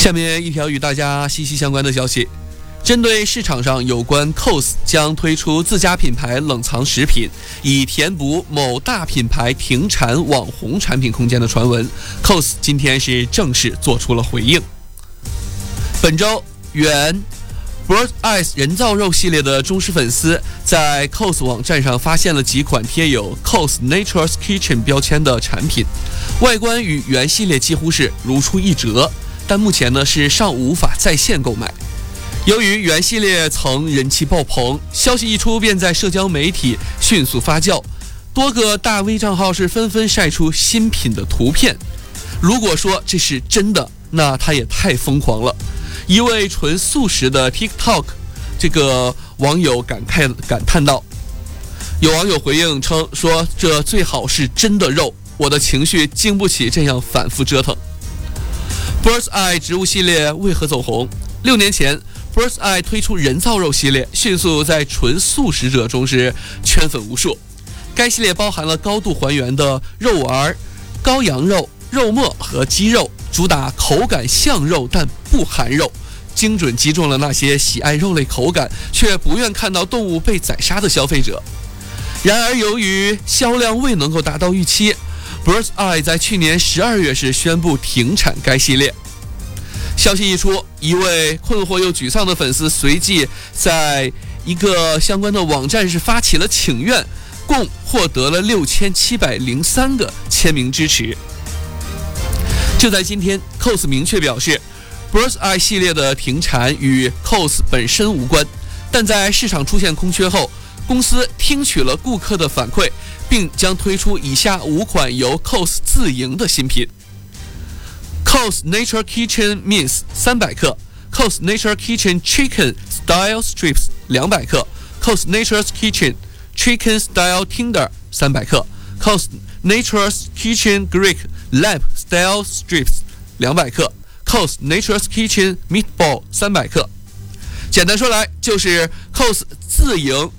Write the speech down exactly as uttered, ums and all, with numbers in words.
下面一条与大家息息相关的消息，针对市场上有关 C O S 将推出自家品牌冷藏食品，以填补某大品牌停产网红产品空间的传闻 ，C O S 今天是正式做出了回应。本周，原 Birds Eyes 人造肉系列的忠实粉丝在 C O S 网站上发现了几款贴有 C O S Nature's Kitchen 标签的产品，外观与原系列几乎是如出一辙，但目前呢是尚无法在线购买。由于原系列曾人气爆棚，消息一出便在社交媒体迅速发酵，多个大 V 账号是纷纷晒出新品的图片。如果说这是真的，那它也太疯狂了。一位纯素食的 TikTok 这个网友感慨感叹道，有网友回应称说，这最好是真的肉，我的情绪经不起这样反复折腾。Birds Eye 植物系列为何走红？六年前Birds Eye 推出人造肉系列，迅速在纯素食者中是圈粉无数。该系列包含了高度还原的肉丸、羔羊肉、肉末和鸡肉，主打口感像肉但不含肉，精准击中了那些喜爱肉类口感却不愿看到动物被宰杀的消费者。然而，由于销量未能够达到预期， Birds Eye 在去年十二月时宣布停产该系列。消息一出，一位困惑又沮丧的粉丝随即在一个相关的网站是发起了请愿，共获得了六千七百零三个签名支持。就在今天 ，C O S 明确表示 ，Birds Eye 系列的停产与 C O S 本身无关，但在市场出现空缺后，公司听取了顾客的反馈，并将推出以下五款由 C O S 自营的新品。C O S Nature Kitchen Mince 三百克 ，C O S Nature Kitchen Chicken Style Strips 两百克 ，C O S Nature's Kitchen Chicken Style Tender 三百克 ，C O S Nature's Kitchen Greek Lamb Style Strips 两百克 ，C O S Nature's Kitchen Meatball 三百克。简单说来，就是 C O S 自营